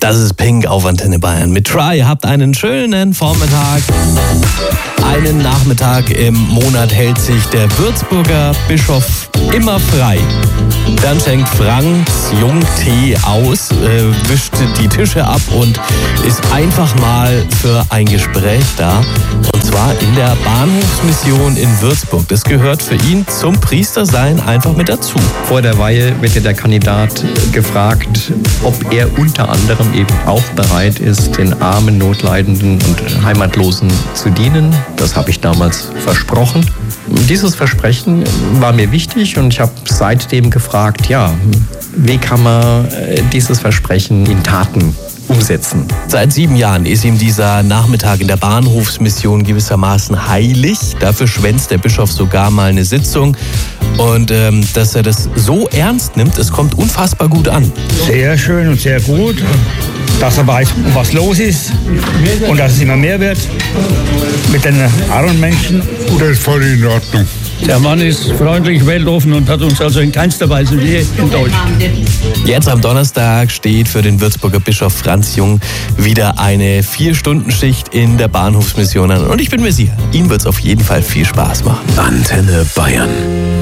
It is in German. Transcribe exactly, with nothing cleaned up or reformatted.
Das ist Pink auf Antenne Bayern mit Try. Habt einen schönen Vormittag. Einen Nachmittag im Monat hält sich der Würzburger Bischof immer frei. Dann schenkt Franks Jungtee aus, äh, wischt die Tische ab und ist einfach mal für ein Gespräch da. Und zwar in der Bahnhofsmission in Würzburg. Das gehört für ihn zum Priestersein einfach mit dazu. Vor der Weihe wird ja der Kandidat gefragt, ob er unter anderem eben auch bereit ist, den Armen, Notleidenden und Heimatlosen zu dienen. Das habe ich damals versprochen. Dieses Versprechen war mir wichtig und ich habe seitdem gefragt, ja, wie kann man dieses Versprechen in Taten umsetzen? Seit sieben Jahren ist ihm dieser Nachmittag in der Bahnhofsmission gewissermaßen heilig. Dafür schwänzt der Bischof sogar mal eine Sitzung. Und ähm, dass er das so ernst nimmt, es kommt unfassbar gut an. Sehr schön und sehr gut, dass er weiß, was los ist und dass es immer mehr wird mit den armen Menschen. Das ist voll in Ordnung. Der Mann ist freundlich, weltoffen und hat uns also in keinster Weise je enttäuscht. Jetzt am Donnerstag steht für den Würzburger Bischof Franz Jung wieder eine Vier-Stunden-Schicht in der Bahnhofsmission an. Und ich bin mir sicher, ihm wird es auf jeden Fall viel Spaß machen. Antenne Bayern.